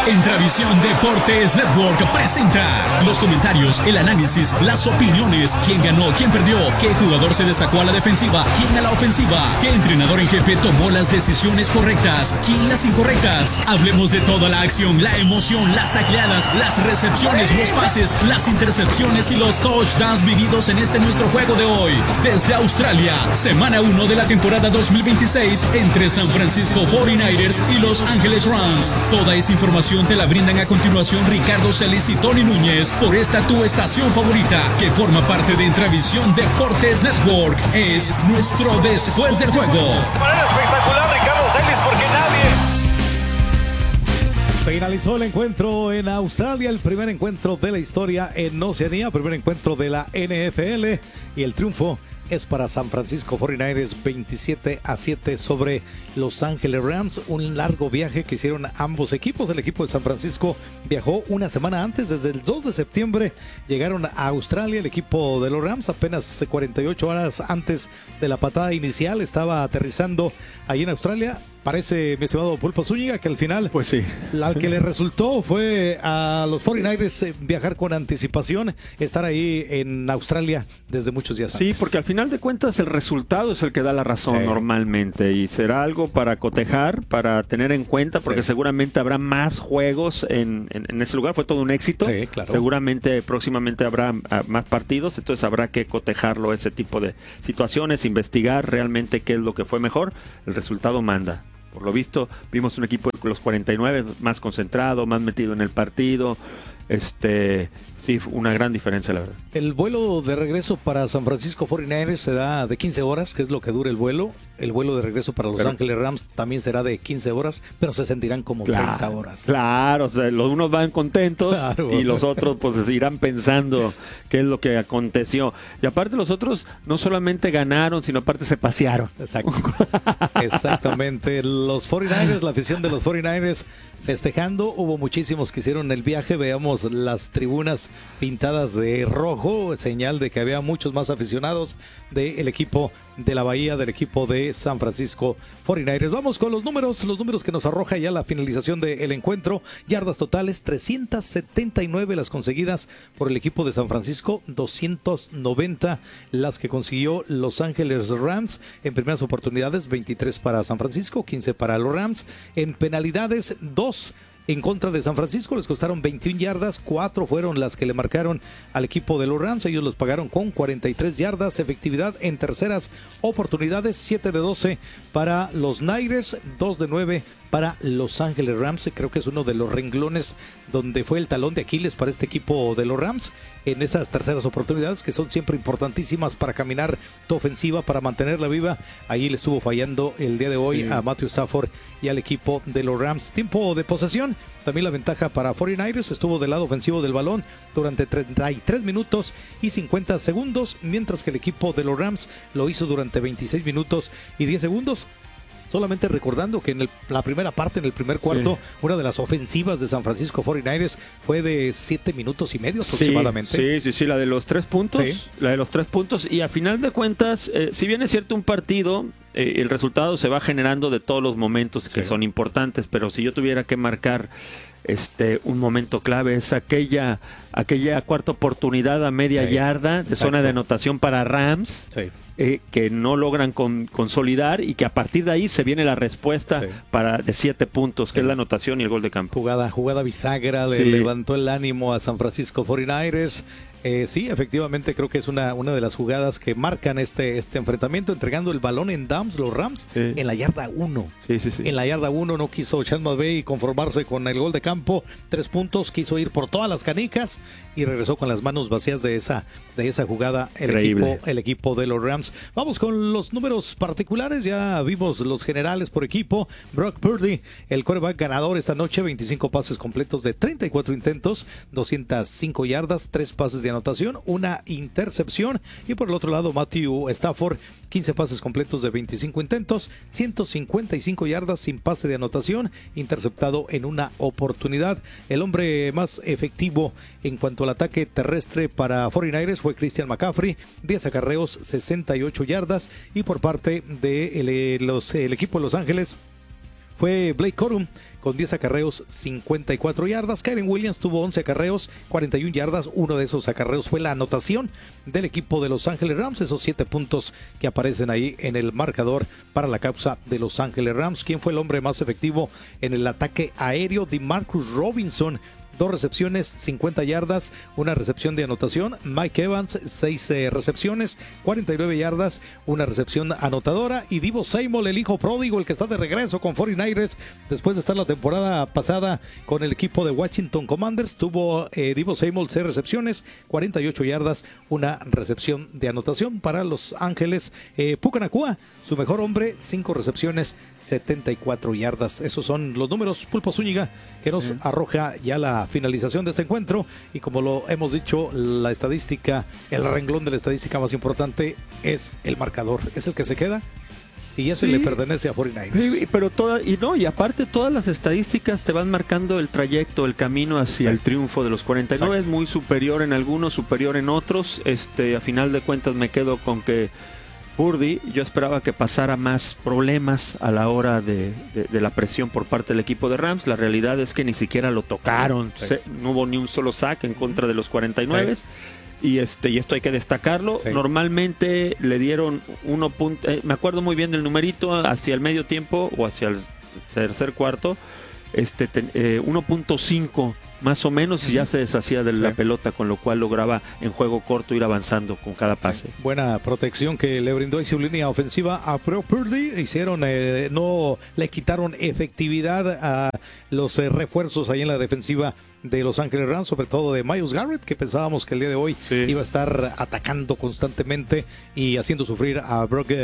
Entravisión Deportes Network presenta los comentarios, el análisis, las opiniones, quién ganó, quién perdió, qué jugador se destacó a la defensiva, quién a la ofensiva, qué entrenador en jefe tomó las decisiones correctas, quién las incorrectas. Hablemos de toda la acción, la emoción, las tacleadas, las recepciones, los pases, las intercepciones y los touchdowns vividos en este nuestro juego de hoy. Desde Australia, semana 1 de la temporada 2026 entre San Francisco 49ers y Los Ángeles Rams. Toda esa información te la brindan a continuación Ricardo Celis y Tony Núñez por esta tu estación favorita que forma parte de Entravisión Deportes Network. Es nuestro Después del Juego. Manera espectacular Ricardo Celis porque nadie... Finalizó el encuentro en Australia, el primer encuentro de la historia en Oceanía, primer encuentro de la NFL y el triunfo es para San Francisco 49ers 27-7 sobre Los Ángeles Rams. Un largo viaje que hicieron ambos equipos. El equipo de San Francisco viajó una semana antes, desde el 2 de septiembre llegaron a Australia. El equipo de los Rams apenas 48 horas antes de la patada inicial estaba aterrizando ahí en Australia. Parece, mi estimado Pulpo Zúñiga, que al final, pues sí, la que le resultó fue a los 49ers viajar con anticipación, estar ahí en Australia desde muchos días antes. Sí, porque al final de cuentas el resultado es el que da la razón normalmente, y será algo para cotejar, para tener en cuenta, porque seguramente habrá más juegos en ese lugar. Fue todo un éxito. Sí, claro. Seguramente próximamente habrá más partidos, entonces habrá que cotejarlo, ese tipo de situaciones, investigar realmente qué es lo que fue mejor. El resultado manda. Por lo visto, vimos un equipo de los 49 más concentrado, más metido en el partido. Sí, una gran diferencia, la verdad. El vuelo de regreso para San Francisco 49ers será de 15 horas, que es lo que dura el vuelo. El vuelo de regreso para Los Ángeles Rams también será de 15 horas, pero se sentirán como 30 horas. Claro, o sea, los unos van contentos y los otros pues irán pensando qué es lo que aconteció. Y aparte los otros no solamente ganaron, sino aparte se pasearon. Exacto. Exactamente. Los 49ers, la afición de los 49ers festejando. Hubo muchísimos que hicieron el viaje. Veamos las tribunas pintadas de rojo, señal de que había muchos más aficionados del equipo de la Bahía, del equipo de San Francisco 49ers. Vamos con los números que nos arroja ya la finalización del encuentro. Yardas totales, 379 las conseguidas por el equipo de San Francisco, 290 las que consiguió Los Ángeles Rams. En primeras oportunidades, 23 para San Francisco, 15 para los Rams. En penalidades, 2 en contra de San Francisco, les costaron 21 yardas, 4 fueron las que le marcaron al equipo de los Rams, ellos los pagaron con 43 yardas, efectividad en terceras oportunidades, 7 de 12 para los Niners, 2 de 9 para Los Ángeles Rams. Creo que es uno de los renglones donde fue el talón de Aquiles para este equipo de los Rams en esas terceras oportunidades que son siempre importantísimas para caminar tu ofensiva, para mantenerla viva. Ahí le estuvo fallando el día de hoy a Matthew Stafford y al equipo de los Rams. Tiempo de posesión, también la ventaja para 49ers, estuvo del lado ofensivo del balón durante 33 minutos y 50 segundos, mientras que el equipo de los Rams lo hizo durante 26 minutos y 10 segundos. Solamente recordando que en la primera parte, en el primer cuarto, una de las ofensivas de San Francisco 49ers fue de 7 minutos y medio aproximadamente. Sí, la de los 3 puntos. Sí. La de los 3 puntos. Y a final de cuentas, si bien es cierto un partido, el resultado se va generando de todos los momentos que son importantes, pero si yo tuviera que marcar un momento clave, es aquella cuarta oportunidad a media yarda de zona de anotación para Rams. Sí. Que no logran consolidar y que a partir de ahí se viene la respuesta de 7 puntos, que es la anotación y el gol de campo. Jugada bisagra, le levantó el ánimo a San Francisco 49ers. Sí, efectivamente creo que es una de las jugadas que marcan este enfrentamiento, entregando el balón en downs, los Rams, en la yarda 1. Sí. En la yarda 1 no quiso Sean McVay conformarse con el gol de campo, 3 puntos, quiso ir por todas las canicas y regresó con las manos vacías de esa jugada el equipo de los Rams. Vamos con los números particulares, ya vimos los generales por equipo. Brock Purdy, el quarterback ganador esta noche, 25 pases completos de 34 intentos, 205 yardas, 3 pases de anotación, una intercepción. Y por el otro lado, Matthew Stafford, 15 pases completos de 25 intentos, 155 yardas sin pase de anotación, interceptado en una oportunidad. El hombre más efectivo en cuanto al ataque terrestre para 49ers fue Christian McCaffrey, 10 acarreos, 68 yardas. Y por parte del equipo de Los Ángeles, fue Blake Corum con 10 acarreos, 54 yardas. Kyren Williams tuvo 11 acarreos, 41 yardas. Uno de esos acarreos fue la anotación del equipo de Los Ángeles Rams. Esos 7 puntos que aparecen ahí en el marcador para la causa de Los Ángeles Rams. ¿Quién fue el hombre más efectivo en el ataque aéreo? DeMarcus Robinson. 2 recepciones, 50 yardas, una recepción de anotación. Mike Evans, 6 recepciones, 49 yardas, una recepción anotadora. Y Deebo Samuel, el hijo pródigo, el que está de regreso con 49ers después de estar la temporada pasada con el equipo de Washington Commanders. Tuvo Deebo Samuel 6 recepciones, 48 yardas, una recepción de anotación para Los Ángeles. Puka Nacua, su mejor hombre, 5 recepciones, 74 yardas. Esos son los números, Pulpo Zúñiga, que nos arroja ya la finalización de este encuentro. Y como lo hemos dicho, la estadística, el renglón de la estadística más importante es el marcador, es el que se queda y ese le pertenece a 49ers. Sí, pero y aparte todas las estadísticas te van marcando el trayecto, el camino hacia el triunfo de los 49. Exacto. Es muy superior en algunos, superior en otros. A final de cuentas me quedo con que Purdy, yo esperaba que pasara más problemas a la hora de la presión por parte del equipo de Rams. La realidad es que ni siquiera lo tocaron. Sí. No hubo ni un solo sack en contra de los 49. Sí. Y esto hay que destacarlo. Sí. Normalmente le dieron me acuerdo muy bien del numerito hacia el medio tiempo o hacia el tercer cuarto. 1.5 más o menos, y ya se deshacía de la pelota, con lo cual lograba en juego corto ir avanzando con cada pase. Buena protección que le brindó y su línea ofensiva a Purdy. Hicieron, no le quitaron efectividad a los refuerzos ahí en la defensiva de Los Ángeles Rams, sobre todo de Myles Garrett, que pensábamos que el día de hoy iba a estar atacando constantemente y haciendo sufrir a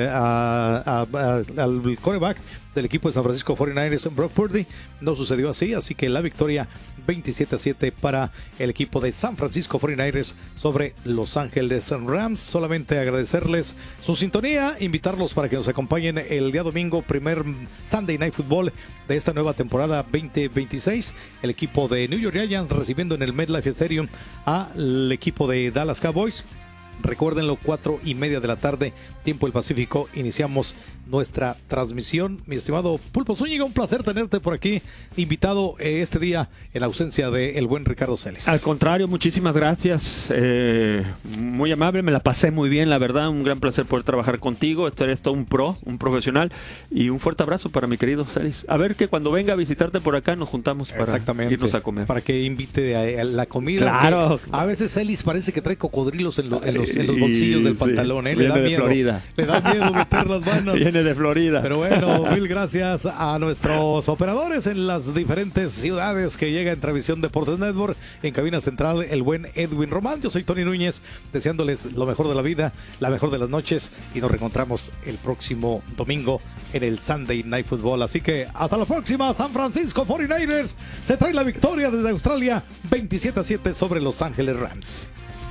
al quarterback del equipo de San Francisco 49ers, Brock Purdy. No sucedió así que la victoria 27-7 para el equipo de San Francisco 49ers sobre Los Ángeles Rams. Solamente agradecerles su sintonía, invitarlos para que nos acompañen el día domingo, primer Sunday Night Football de esta nueva temporada 2026. El equipo de New York Giants recibiendo en el MetLife Stadium al equipo de Dallas Cowboys. Recuérdenlo, 4:30 de la tarde, tiempo del Pacífico, iniciamos nuestra transmisión. Mi estimado Pulpo Zúñiga, un placer tenerte por aquí, invitado este día en ausencia del buen Ricardo Celis. Al contrario, muchísimas gracias, muy amable, me la pasé muy bien, la verdad, un gran placer poder trabajar contigo. Eres todo un profesional, y un fuerte abrazo para mi querido Celis. A ver que cuando venga a visitarte por acá nos juntamos para irnos a comer. Para que invite a la comida. Claro. A veces Celis parece que trae cocodrilos en los bolsillos del pantalón, le da miedo. Florida. Le da miedo meter las manos. Viene de Florida. Pero bueno, mil gracias a nuestros operadores en las diferentes ciudades que llega en Transmisión Deportes Network. En cabina central, el buen Edwin Román. Yo soy Tony Núñez, deseándoles lo mejor de la vida, la mejor de las noches, y nos reencontramos el próximo domingo en el Sunday Night Football. Así que hasta la próxima. San Francisco 49ers se trae la victoria desde Australia, 27-7 sobre Los Ángeles Rams.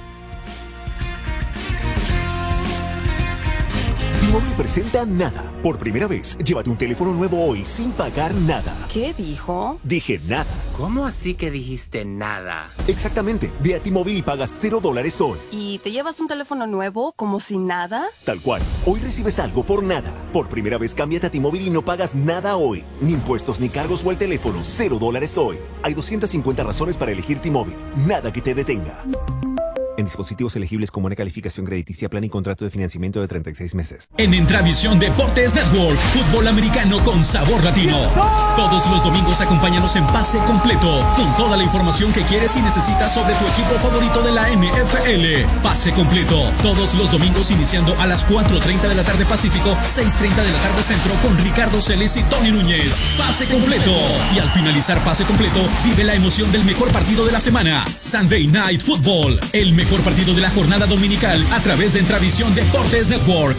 T-Mobile presenta Nada. Por primera vez, llévate un teléfono nuevo hoy sin pagar nada. ¿Qué dijo? Dije nada. ¿Cómo así que dijiste nada? Exactamente. Ve a T-Mobile y pagas $0 hoy. ¿Y te llevas un teléfono nuevo como si nada? Tal cual. Hoy recibes algo por nada. Por primera vez, cámbiate a T-Mobile y no pagas nada hoy. Ni impuestos ni cargos o el teléfono. $0 hoy. Hay 250 razones para elegir T-Mobile. Nada que te detenga. En dispositivos elegibles con buena calificación crediticia, plan y contrato de financiamiento de 36 meses. En Intravisión Deportes Network, fútbol americano con sabor latino. Todos los domingos acompáñanos en Pase Completo, con toda la información que quieres y necesitas sobre tu equipo favorito de la NFL. Pase Completo, todos los domingos iniciando a las 4:30 de la tarde Pacífico, 6:30 de la tarde Centro, con Ricardo Celis y Tony Núñez. Pase Completo. Y al finalizar Pase Completo, vive la emoción del mejor partido de la semana. Sunday Night Football, el mejor partido de la jornada dominical a través de Intravisión Deportes Network.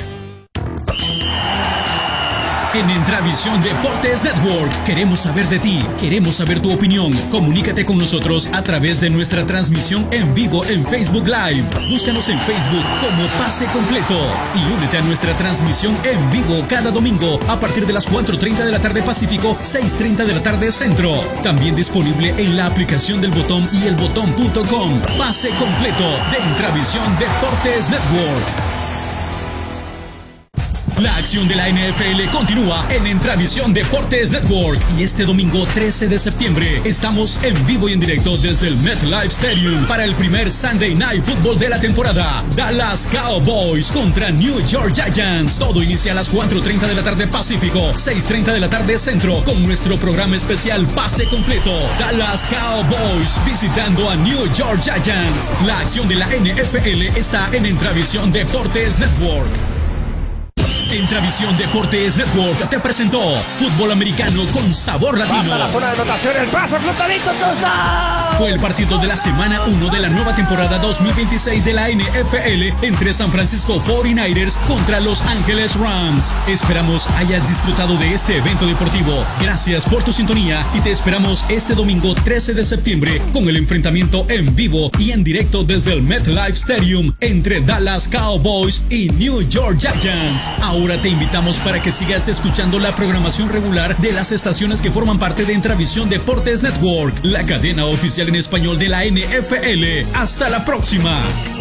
En Intravisión Deportes Network queremos saber de ti, queremos saber tu opinión. Comunícate con nosotros a través de nuestra transmisión en vivo en Facebook Live. Búscanos en Facebook como Pase Completo y únete a nuestra transmisión en vivo cada domingo a partir de las 4:30 de la tarde Pacífico, 6:30 de la tarde Centro. También disponible en la aplicación del Botón y elbotón.com. Pase Completo de Intravisión Deportes Network. La acción de la NFL continúa en Entravisión Deportes Network. Y este domingo 13 de septiembre estamos en vivo y en directo desde el MetLife Stadium para el primer Sunday Night Football de la temporada. Dallas Cowboys contra New York Giants. Todo inicia a las 4:30 de la tarde Pacífico, 6:30 de la tarde Centro, con nuestro programa especial Pase Completo. Dallas Cowboys visitando a New York Giants. La acción de la NFL está en Entravisión Deportes Network. Entravisión Deportes Network te presentó fútbol americano con sabor latino. Pasa la zona de anotación, el pase flotadito, touchdown. Fue el partido de la semana 1 de la nueva temporada 2026 de la NFL entre San Francisco 49ers contra Los Ángeles Rams. Esperamos hayas disfrutado de este evento deportivo. Gracias por tu sintonía y te esperamos este domingo 13 de septiembre con el enfrentamiento en vivo y en directo desde el MetLife Stadium entre Dallas Cowboys y New York Giants. Ahora te invitamos para que sigas escuchando la programación regular de las estaciones que forman parte de Entravisión Deportes Network, la cadena oficial en español de la NFL. ¡Hasta la próxima!